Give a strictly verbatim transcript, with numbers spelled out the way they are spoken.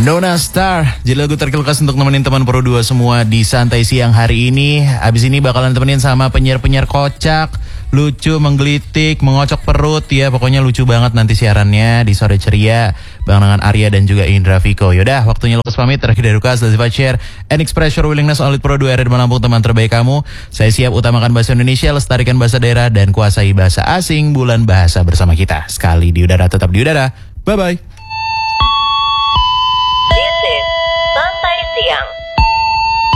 Nona Star, jadi lagu terkelukas untuk nemenin teman Pro dua semua di santai siang hari ini. Abis ini bakalan temenin sama penyiar-penyiar kocak, lucu, menggelitik, mengocok perut ya. Pokoknya lucu banget nanti siarannya di Sore Ceria bareng dengan Arya dan juga Indra Viko. Yaudah, waktunya lepas pamit. Terakhir dari Lukas, Lazifa Share and express your willingness on Lead Pro dua R D Menampung teman terbaik kamu. Saya siap utamakan bahasa Indonesia, lestarikan bahasa daerah, dan kuasai bahasa asing. Bulan bahasa bersama kita. Sekali di udara, tetap di udara. Bye-bye.